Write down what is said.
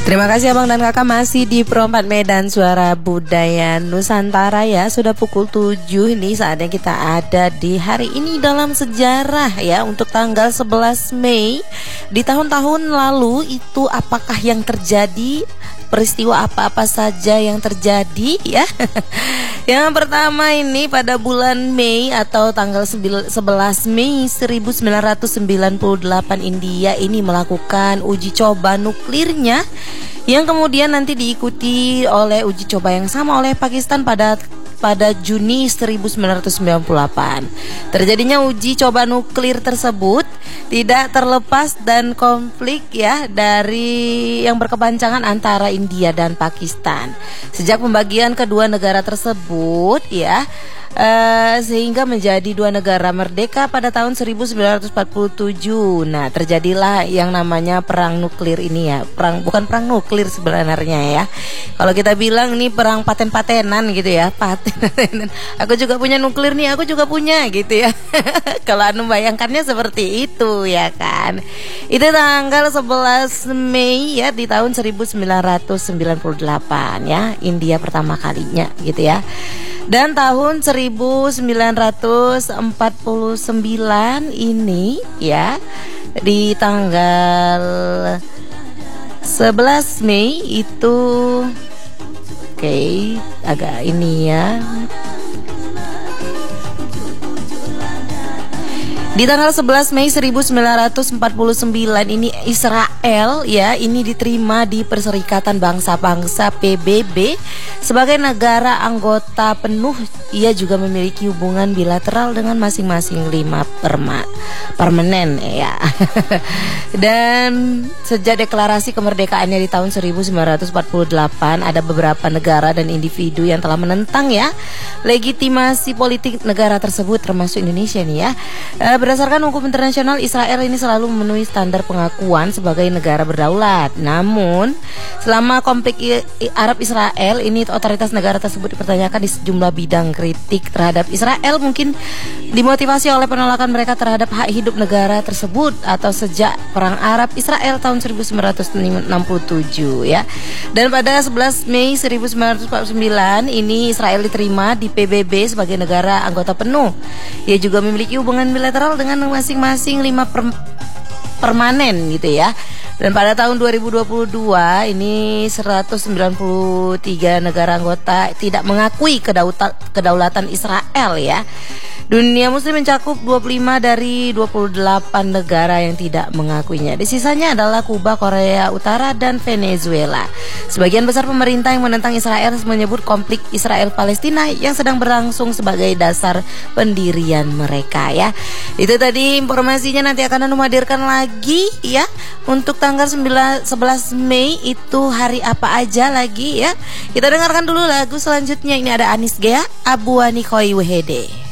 Terima kasih Abang dan Kakak masih di Pro 4 Medan Suara Budaya Nusantara ya. Sudah pukul 7 nih saatnya kita ada di hari ini dalam sejarah ya. Untuk tanggal 11 Mei di tahun-tahun lalu itu apakah yang terjadi? Peristiwa apa-apa saja yang terjadi ya. Yang pertama ini pada bulan Mei atau tanggal 11 Mei 1998 India ini melakukan uji coba nuklirnya, yang kemudian nanti diikuti oleh uji coba yang sama oleh Pakistan pada Juni 1998. Terjadinya uji coba nuklir tersebut tidak terlepas dan konflik ya dari yang berkepanjangan antara India dan Pakistan. Sejak pembagian kedua negara tersebut ya, sehingga menjadi dua negara merdeka pada tahun 1947. Nah, terjadilah yang namanya perang nuklir ini ya. Bukan perang nuklir sebenarnya ya. Kalau kita bilang ini perang paten-patenan gitu ya. Paten-patenan. Aku juga punya nuklir nih, aku juga punya gitu ya. Kalau anu bayangkannya seperti itu ya kan. Itu tanggal 11 Mei ya di tahun 1998 ya, India pertama kalinya gitu ya. Dan tahun 1949 ini ya, di tanggal 11 Mei itu agak ini ya. Di tanggal 11 Mei 1949 ini Israel ya, ini diterima di Perserikatan Bangsa-Bangsa PBB sebagai negara anggota penuh. Ia juga memiliki hubungan bilateral dengan masing-masing 5 permanen ya. Dan sejak deklarasi kemerdekaannya di tahun 1948 ada beberapa negara dan individu yang telah menentang ya legitimasi politik negara tersebut, termasuk Indonesia nih ya. Berdasarkan hukum internasional, Israel ini selalu memenuhi standar pengakuan sebagai negara berdaulat. Namun, selama konflik Arab Israel ini, otoritas negara tersebut dipertanyakan di sejumlah bidang. Kritik terhadap Israel mungkin dimotivasi oleh penolakan mereka terhadap hak hidup negara tersebut atau sejak Perang Arab Israel tahun 1967 ya. Dan pada 11 Mei 1949 ini Israel diterima di PBB sebagai negara anggota penuh. Ia juga memiliki hubungan bilateral dengan masing-masing 5 permanen gitu ya. Dan pada tahun 2022 ini 193 negara anggota tidak mengakui kedaulatan Israel ya. Dunia muslim mencakup 25 dari 28 negara yang tidak mengakuinya. Di sisanya adalah Kuba, Korea Utara, dan Venezuela. Sebagian besar pemerintah yang menentang Israel menyebut konflik Israel-Palestina yang sedang berlangsung sebagai dasar pendirian mereka ya. Itu tadi informasinya, nanti akan Anu hadirkan lagi ya. Untuk tanggal 11 Mei itu hari apa aja lagi ya. Kita dengarkan dulu lagu selanjutnya. Ini ada Anis Gea, Abu Ani Koi Wehede.